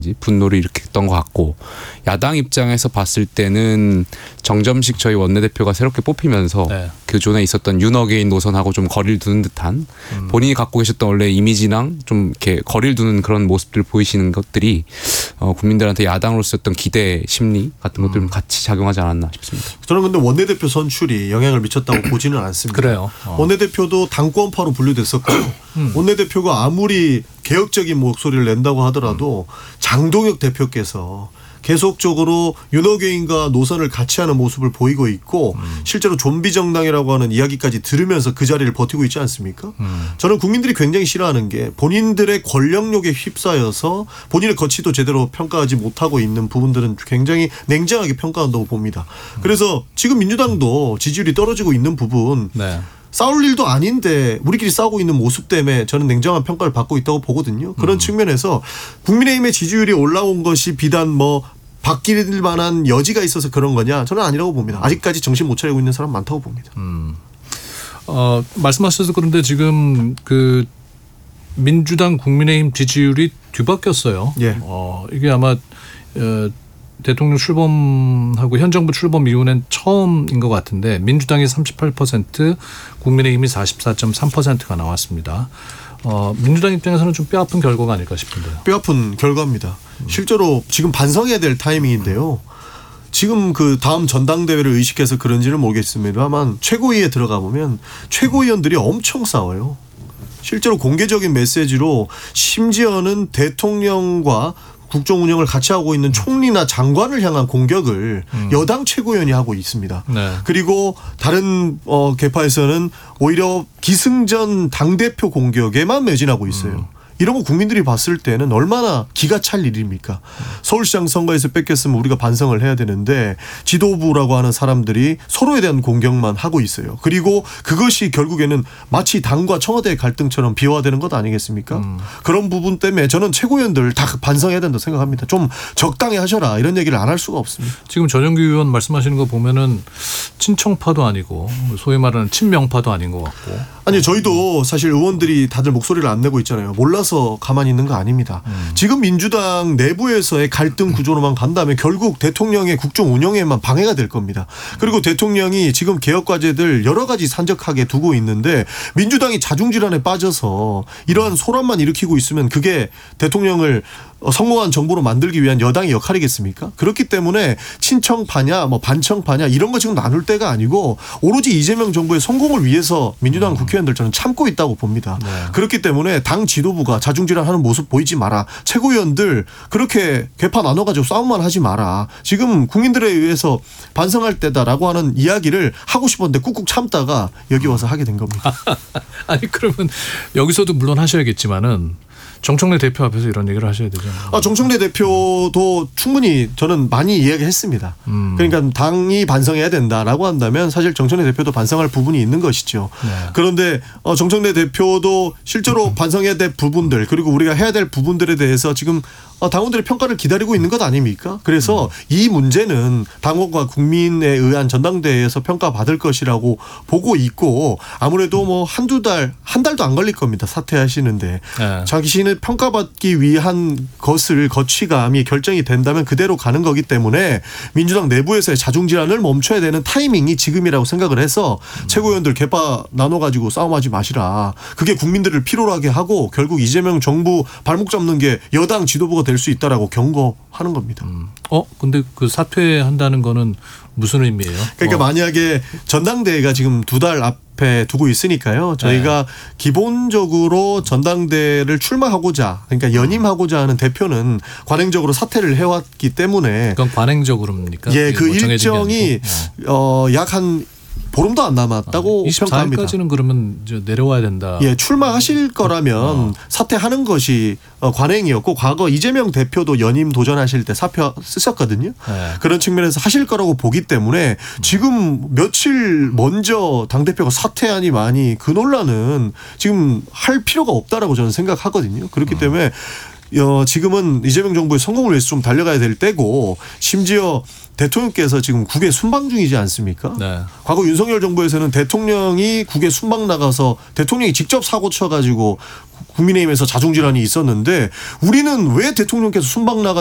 분노를 일으켰던 것 같고, 야당 입장에서 봤을 때는 정점식 저희 원내대표가 새롭게 뽑히면서 그전에 있었던 윤어게인 노선하고 좀 거리를 두는 듯한 본인이 갖고 계셨던 원래 이미지랑 좀 이렇게 거리를 두는 그런 모습들을 보이시는 것들이 국민들한테 야당으로서 어떤 기대 심리 같은 것들 같이 작용하지 않았나 싶습니다. 저는 근데 원내대표 선출이 영향을 미쳤다고 보지는 않습니다. 그래요. 원내대표도 당권파로 분류됐었고 원내대표가 아무리 개혁적인 목소리를 낸다고 하더라도 장동혁 대표께서 계속적으로 윤어게인과 노선을 같이 하는 모습을 보이고 있고 실제로 좀비 정당이라고 하는 이야기까지 들으면서 그 자리를 버티고 있지 않습니까? 저는 국민들이 굉장히 싫어하는 게 본인들의 권력욕에 휩싸여서 본인의 거취도 제대로 평가하지 못하고 있는 부분들은 굉장히 냉정하게 평가한다고 봅니다. 그래서 지금 민주당도 지지율이 떨어지고 있는 부분 싸울 일도 아닌데 우리끼리 싸우고 있는 모습 때문에 저는 냉정한 평가를 받고 있다고 보거든요. 그런 측면에서 국민의힘의 지지율이 올라온 것이 비단 뭐 바뀔 만한 여지가 있어서 그런 거냐, 저는 아니라고 봅니다. 아직까지 정신 못 차리고 있는 사람 많다고 봅니다. 말씀하셔서 그런데 지금 그 민주당 국민의힘 지지율이 뒤바뀌었어요. 이게 아마 대통령 출범하고 현 정부 출범 이후는 처음인 것 같은데 민주당이 38%, 국민의힘이 44.3%가 나왔습니다. 민주당 입장에서는 좀 뼈아픈 결과가 아닐까 싶은데요. 뼈아픈 결과입니다. 실제로 지금 반성해야 될 타이밍인데요. 지금 그 다음 전당대회를 의식해서 그런지는 모르겠습니다만 최고위에 들어가 보면 최고위원들이 엄청 싸워요. 실제로 공개적인 메시지로 심지어는 대통령과 국정 운영을 같이 하고 있는 총리나 장관을 향한 공격을 여당 최고위원이 하고 있습니다. 그리고 다른 계파에서는 오히려 기승전 당대표 공격에만 매진하고 있어요. 이런 거 국민들이 봤을 때는 얼마나 기가 찰 일입니까? 서울시장 선거에서 뺏겼으면 우리가 반성을 해야 되는데 지도부라고 하는 사람들이 서로에 대한 공격만 하고 있어요. 그리고 그것이 결국에는 마치 당과 청와대의 갈등처럼 비화되는 것 아니겠습니까? 그런 부분 때문에 저는 최고위원들 다 반성해야 된다고 생각합니다. 좀 적당히 하셔라 이런 얘기를 안 할 수가 없습니다. 지금 전영기 의원 말씀하시는 거 보면은 친청파도 아니고 소위 말하는 친명파도 아닌 것 같고. 아니 저희도 사실 의원들이 다들 목소리를 안 내고 있잖아요. 몰라서 가만히 있는 거 아닙니다. 지금 민주당 내부에서의 갈등 구조로만 간다면 결국 대통령의 국정 운영에만 방해가 될 겁니다. 그리고 대통령이 지금 개혁 과제들 여러 가지 산적하게 두고 있는데 민주당이 자중질환에 빠져서 이러한 소란만 일으키고 있으면 그게 대통령을 성공한 정부로 만들기 위한 여당의 역할이겠습니까? 그렇기 때문에 친청파냐 뭐 반청파냐 이런 거 지금 나눌 때가 아니고 오로지 이재명 정부의 성공을 위해서 민주당 국회의원들 저는 참고 있다고 봅니다. 그렇기 때문에 당 지도부가 자중질환하는 모습 보이지 마라. 최고위원들 그렇게 개파 나눠가지고 싸움만 하지 마라. 지금 국민들에 의해서 반성할 때다라고 하는 이야기를 하고 싶었는데 꾹꾹 참다가 여기 와서 하게 된 겁니다. 아니 그러면 여기서도 물론 하셔야겠지만은 정청래 대표 앞에서 이런 얘기를 하셔야 되죠. 정청래 대표도 충분히 저는 많이 이야기했습니다. 그러니까 당이 반성해야 된다라고 한다면 사실 정청래 대표도 반성할 부분이 있는 것이죠. 그런데 정청래 대표도 실제로 반성해야 될 부분들 그리고 우리가 해야 될 부분들에 대해서 지금 당원들의 평가를 기다리고 있는 것 아닙니까? 그래서 이 문제는 당원과 국민에 의한 전당대회에서 평가받을 것이라고 보고 있고 아무래도 뭐 한두 달, 한 달도 안 걸릴 겁니다. 사퇴하시는데. 자신을 평가받기 위한 것을 거취감이 결정이 된다면 그대로 가는 거기 때문에 민주당 내부에서의 자중질환을 멈춰야 되는 타이밍이 지금이라고 생각을 해서 최고위원들 개파 나눠가지고 싸움하지 마시라. 그게 국민들을 피로하게 하고 결국 이재명 정부 발목 잡는 게 여당 지도부가 될 수 있다라고 경고하는 겁니다. 근데 그 사퇴한다는 거는 무슨 의미예요? 그러니까 만약에 전당대회가 지금 2달 앞에 두고 있으니까요. 저희가 기본적으로 전당대회를 출마하고자 그러니까 연임하고자 하는 대표는 관행적으로 사퇴를 해왔기 때문에. 그건 관행적으로입니까? 예, 그 일정이 약 한 보름도 안 남았다고 24일까지는 평가합니다. 그러면 이제 내려와야 된다. 예, 출마하실 거라면 사퇴하는 것이 관행이었고 과거 이재명 대표도 연임 도전하실 때 사표 쓰셨거든요. 그런 측면에서 하실 거라고 보기 때문에 지금 며칠 먼저 당대표가 사퇴하니 많이 그 논란은 지금 할 필요가 없다라고 저는 생각하거든요. 그렇기 때문에 지금은 이재명 정부의 성공을 위해서 좀 달려가야 될 때고 심지어 대통령께서 지금 국외 순방 중이지 않습니까? 과거 윤석열 정부에서는 대통령이 국외 순방 나가서 대통령이 직접 사고 쳐가지고 국민의힘에서 자중질환이 있었는데 우리는 왜 대통령께서 순방 나가